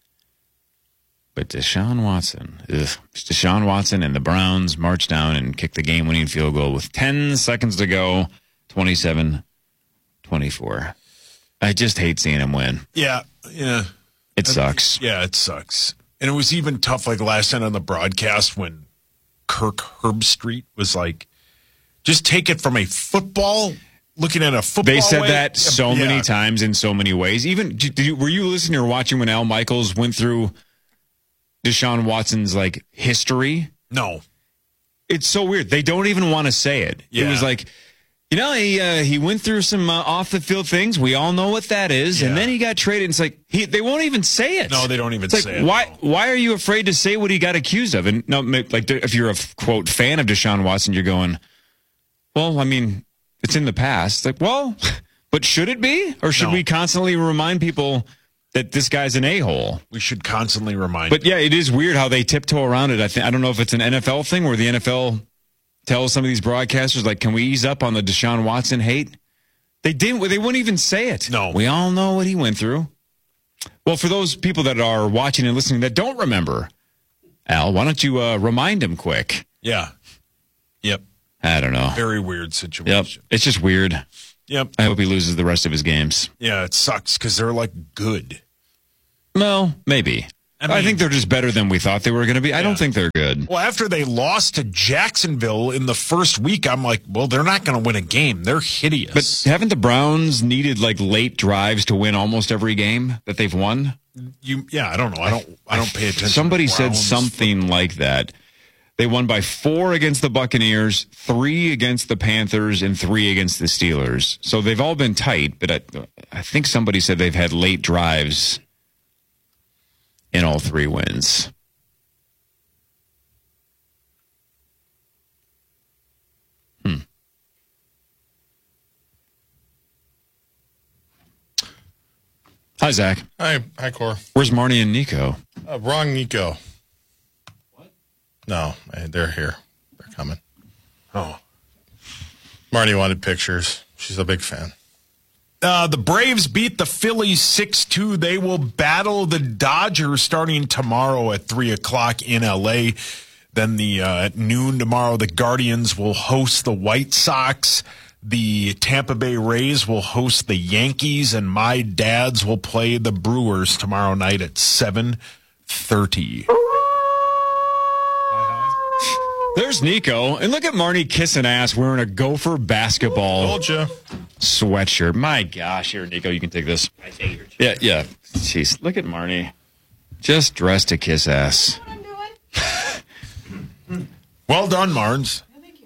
But Deshaun Watson, ugh, Deshaun Watson and the Browns march down and kick the game-winning field goal with ten seconds to go, twenty-seven twenty-four. I just hate seeing him win. Yeah, yeah. It sucks. Yeah, it sucks. And it was even tough like last night on the broadcast when Kirk Herbstreit was like, just take it from a football, looking at a football They said way. that so Yeah. many times in so many ways. Even, did you, were you listening or watching when Al Michaels went through Deshaun Watson's like history? No. It's so weird. They don't even want to say it. Yeah. It was like, you know, he uh, he went through some uh, off the field things. We all know what that is. Yeah. And then he got traded. It's like he, they won't even say it. No, they don't even It's like, say it. Why why are you afraid to say what he got accused of? And no, like if you're a quote fan of Deshaun Watson, you're going, well, I mean, it's in the past. Like, well, but should it be, or should No. we constantly remind people that this guy's an a-hole? We should constantly remind. But yeah, it is weird how they tiptoe around it. I think I don't know if it's an N F L thing where the N F L tells some of these broadcasters, like, can we ease up on the Deshaun Watson hate? They didn't. They wouldn't even say it. No. We all know what he went through. Well, for those people that are watching and listening that don't remember, Al, why don't you uh, remind them quick? Yeah. Yep. I don't know. Very weird Yep. situation. It's just weird. Yep. I hope he loses the rest of his games. Yeah, it sucks because they're like good. No, maybe. I I, mean- think they're just better than we thought they were going to be. I don't think they're good. Well, after they lost to Jacksonville in the first week, I'm like, well, they're not going to win a game. They're hideous. But haven't the Browns needed like late drives to win almost every game that they've won? you, yeah, I don't know. I don't. I don't pay attention. Somebody to said Browns. something like that. They won by four against the Buccaneers, three against the Panthers, and three against the Steelers. So they've all been tight, but I, I think somebody said they've had late drives in all three wins. Hmm. Hi, Zach. Hi, hi, Cor. Where's Marnie and Nico? Uh, wrong, Nico. What? No, eh, they're here. They're coming. Oh, Marnie wanted pictures. She's a big fan. Uh, the Braves beat the Phillies six two. They will battle the Dodgers starting tomorrow at three o'clock in L A. Then the uh, at noon tomorrow, the Guardians will host the White Sox. The Tampa Bay Rays will host the Yankees, and my dads will play the Brewers tomorrow night at seven thirty. There's Nico. And look at Marnie kissing ass wearing a Gopher basketball Told you. sweatshirt. My gosh. Here, Nico, you can take this. I take your Yeah, yeah. Jeez, look at Marnie. Just dressed to kiss ass. Well done, Marnes.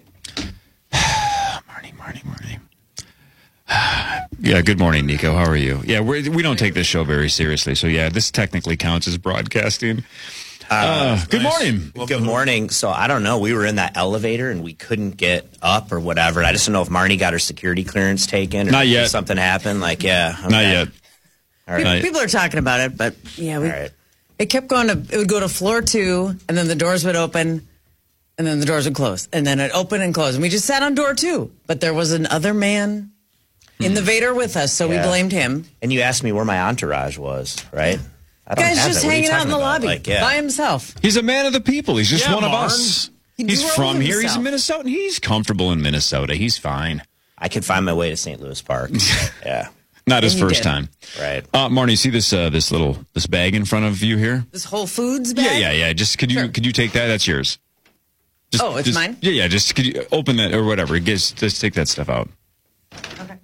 Marnie, Marnie, Marnie. Yeah, good morning, Nico. How are you? Yeah, we're, we don't take this show very seriously. So, yeah, this technically counts as broadcasting. Uh, good morning. Well, good morning. So I don't know. We were in that elevator and we couldn't get up or whatever. I just don't know if Marnie got her security clearance taken or Not yet. something happened. Like, yeah. Not okay. yet. All right. Not yet. People are talking about it, but yeah, we, All right. It kept going to, it would go to floor two, and then the doors would open, and then the doors would close, and then it'd open and close. And we just sat on door two. But there was another man in the Vader with us, so Yeah. we blamed him. And you asked me where my entourage was, right? I don't Guy's have just that. What are you hanging out in talking the about? lobby Like, yeah. by himself. He's a man of the people. He's just Yeah, one of Marn. us. He He's drove from here. He's a himself. Minnesotan. He's comfortable in Minnesota. He's fine. I can find my way to Saint Louis Park. Yeah. Not his And you first did. time. Right. Uh, Marnie, see this uh, this little this bag in front of you here? This Whole Foods bag? Yeah, yeah, yeah. Just could you could you take that? That's yours. Just, Oh, it's just- mine? Yeah, yeah. Just could you open that or whatever? Just just take that stuff out. Okay.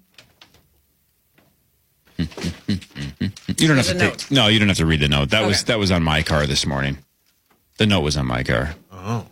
You don't have There's to a take, note. no, you don't have to read the note. That was Okay. that was on my car this morning. The note was on my car. Oh.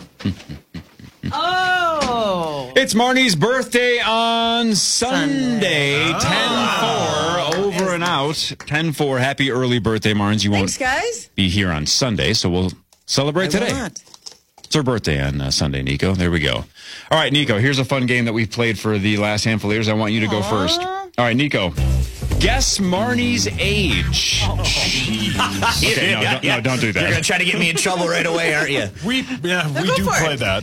Oh. It's Marnie's birthday on Sunday, ten four, over and out. ten four, happy early birthday, Marnes. You Thanks, won't guys. be here on Sunday, so we'll celebrate I will today. not. It's her birthday on uh, Sunday, Nico. There we go. All right, Nico, here's a fun game that we've played for the last handful of years. I want you to go first. All right, Nico. Guess Marnie's age. Okay, no, don't, no, don't do that. You're going to try to get me in trouble right away, aren't you? We yeah, No, we go do for play it. that.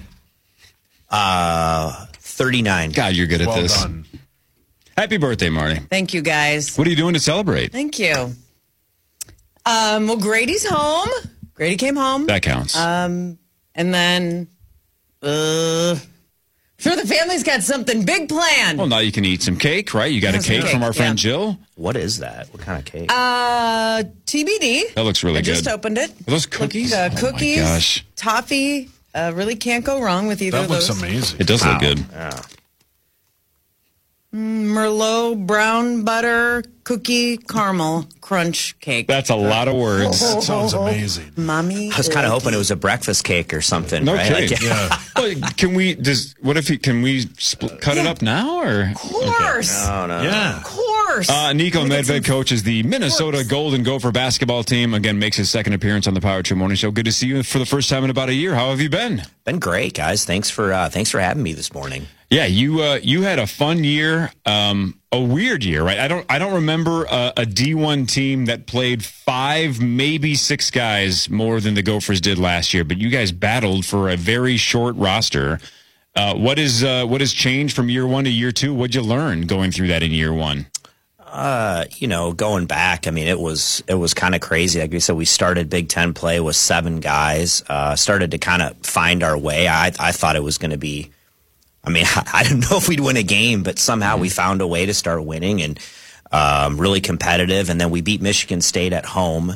Uh, thirty-nine. God, you're good at Well this. done. Happy birthday, Marnie. Thank you, guys. What are you doing to celebrate? Thank you. Um, well, Grady's home. Grady came home. That counts. Um, and then, uh, sure, the family's got something big planned. Well, now you can eat some cake, right? You got Yeah, a some cake cake, from our friend yeah. Jill. What is that? What kind of cake? Uh, T B D. That looks really I just good. opened it. Are those cookies? Uh, Oh my cookies. gosh. Toffee. Uh, really can't go wrong with either That of looks those. amazing. It does look good. Yeah. Merlot brown butter cookie caramel crunch cake. That's a lot of words. That sounds amazing. Mommy. I was kind of hoping it was a breakfast cake or something. No right? kidding. Like, Yeah. Well, can we? Does what if he, can we spl- cut it up now or? Of course. No, no. Yeah. Of course. Uh, Nico Let me get Medved some- coaches the Minnesota Sports. Golden Gopher basketball team. Again, makes his second appearance on the Power Trip Morning Show. Good to see you for the first time in about a year. How have you been? Been great, guys. Thanks for uh, thanks for having me this morning. Yeah, you uh, you had a fun year, um, a weird year, right? I don't I don't remember a, a D one team that played five, maybe six guys more than the Gophers did last year. But you guys battled for a very short roster. Uh, what is uh, what has changed from year one to year two? What'd you learn going through that in year one? Uh, you know, going back, I mean, it was it was kind of crazy. Like we said, we started Big Ten play with seven guys. Uh, started to kind of find our way. I I thought it was going to be. I mean, I, I didn't know if we'd win a game, but somehow we found a way to start winning and um, really competitive. And then we beat Michigan State at home.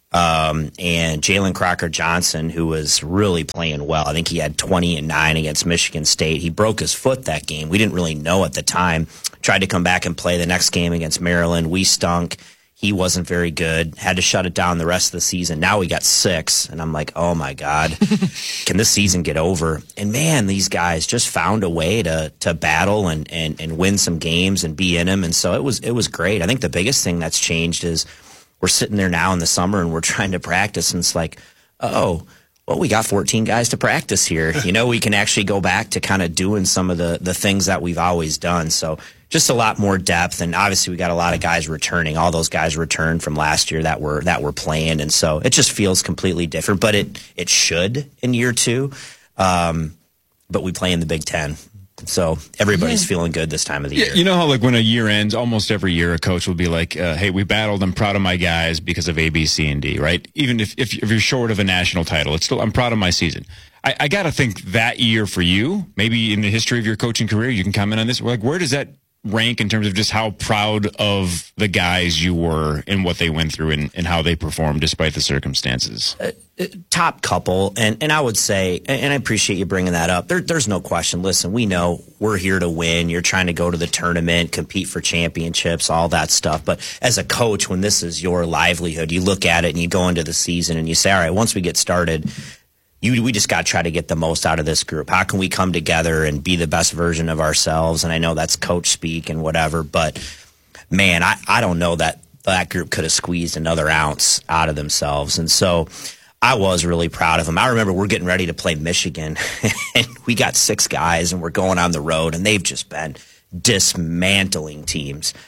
Um, and Jalen Crocker Johnson, who was really playing well, I think he had twenty and nine against Michigan State. He broke his foot that game. We didn't really know at the time. Tried to come back and play the next game against Maryland. We stunk. He wasn't very good. Had to shut it down the rest of the season. Now we got six, and I'm like, oh my God, can this season get over? And man, these guys just found a way to to battle and and and win some games and be in them. And so it was it was great. I think the biggest thing that's changed is we're sitting there now in the summer and we're trying to practice, and it's like, oh, well, we got fourteen guys to practice here. You know, we can actually go back to kind of doing some of the the things that we've always done. So just a lot more depth, and obviously we got a lot of guys returning. All those guys returned from last year that were that were playing, and so it just feels completely different. But it it should in year two. Um, but we play in the Big Ten, so everybody's feeling good this time of the Yeah, year. you know how like when a year ends, almost every year a coach will be like, uh, "Hey, we battled. I'm proud of my guys because of A, B, C, and D." Right? Even if if, if you're short of a national title, it's still I'm proud of my season. I, I got to think that year for you, maybe in the history of your coaching career, you can comment on this. Like, where does that rank in terms of just how proud of the guys you were and what they went through and, and how they performed despite the circumstances? Uh, top couple, and, and I would say, and I appreciate you bringing that up. There, there's no question. Listen, we know we're here to win. You're trying to go to the tournament, compete for championships, all that stuff. But as a coach, when this is your livelihood, you look at it and you go into the season and you say, all right, once we get started, You, we just got to try to get the most out of this group. How can we come together and be the best version of ourselves? And I know that's coach speak and whatever, but man, I, I don't know that that group could have squeezed another ounce out of themselves. And so I was really proud of them. I remember we're getting ready to play Michigan, and we got six guys, and we're going on the road, and they've just been dismantling teams.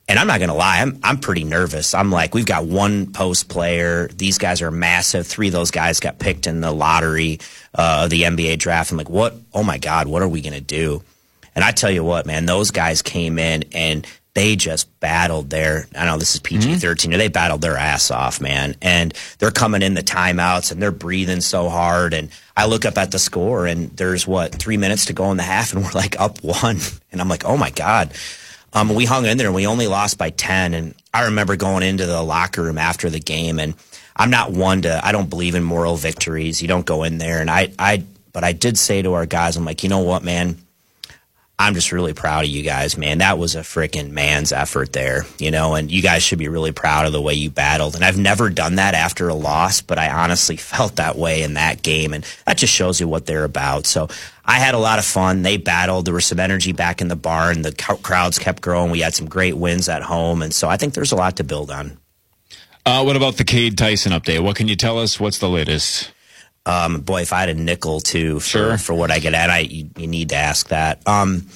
And I'm not going to lie, I'm I'm pretty nervous. I'm like, we've got one post player. These guys are massive. Three of those guys got picked in the lottery uh, of the N B A draft. I'm like, what? Oh, my God, what are we going to do? And I tell you what, man, those guys came in and they just battled their, I know this is P G thirteen, mm-hmm. they battled their ass off, man. And they're coming in the timeouts and they're breathing so hard. And I look up at the score and there's, what, three minutes to go in the half and we're like up one. And I'm like, oh, my God. Um, we hung in there and we only lost by ten. And I remember going into the locker room after the game, and I'm not one to, I don't believe in moral victories. You don't go in there. And I, I, but I did say to our guys, I'm like, you know what, man? I'm just really proud of you guys, man. That was a freaking man's effort there, you know, and you guys should be really proud of the way you battled. And I've never done that after a loss, but I honestly felt that way in that game. And that just shows you what they're about. So I had a lot of fun. They battled. There was some energy back in the barn. The crowds kept growing. We had some great wins at home. And so I think there's a lot to build on. Uh, what about the Cade Tyson update? What can you tell us? What's the latest? Um, boy, if I had a nickel too for, sure. for what I get at, I you, you need to ask that. Um,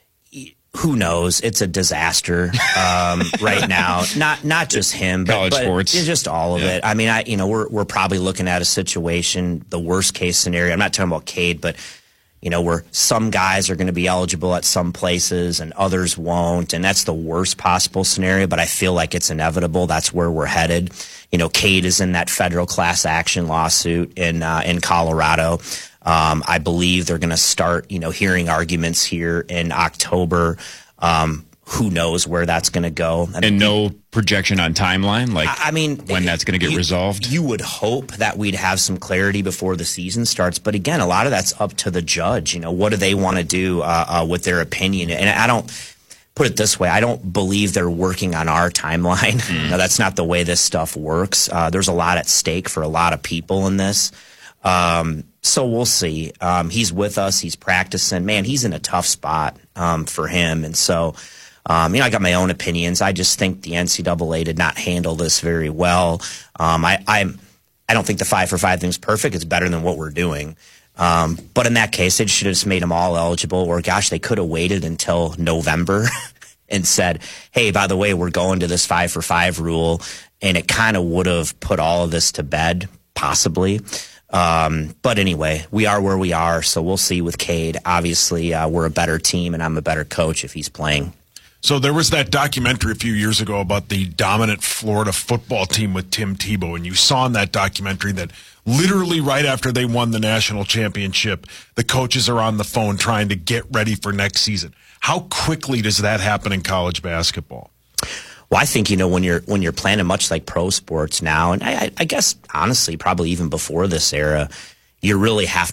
who knows? It's a disaster um, right now. Not not just him, but, college but sports, just all of yeah. it. I mean, I you know we're we're probably looking at a situation, the worst case scenario. I'm not talking about Cade, but you know, where some guys are going to be eligible at some places and others won't, and that's the worst possible scenario. But I feel like it's inevitable. That's where we're headed. You know, Cade is in that federal class action lawsuit in uh, in Colorado. Um, I believe they're going to start, you know, hearing arguments here in October. Um, who knows where that's going to go? I mean, and no projection on timeline, like I mean, when that's going to get you, resolved? You would hope that we'd have some clarity before the season starts. But again, a lot of that's up to the judge. You know, what do they want to do uh, uh, with their opinion? And I don't put it this way. I don't believe they're working on our timeline. Mm. No, that's not the way this stuff works. Uh, there's a lot at stake for a lot of people in this. Um, so we'll see. Um, he's with us. He's practicing. Man, he's in a tough spot um, for him. And so, um, you know, I got my own opinions. I just think the N C double A did not handle this very well. Um, I, I'm, I don't think the five for five thing's perfect. It's better than what we're doing. Um, but in that case, they should have just made them all eligible. Or, gosh, they could have waited until November and said, hey, by the way, we're going to this five for five rule. And it kind of would have put all of this to bed, possibly. Um, but anyway, we are where we are, so we'll see with Cade. Obviously, uh, we're a better team, and I'm a better coach if he's playing. So there was that documentary a few years ago about the dominant Florida football team with Tim Tebow, and you saw in that documentary that literally right after they won the national championship, the coaches are on the phone trying to get ready for next season. How quickly does that happen in college basketball? Well, I think, you know, when you're when you're planning much like pro sports now, and I, I guess honestly probably even before this era, you really have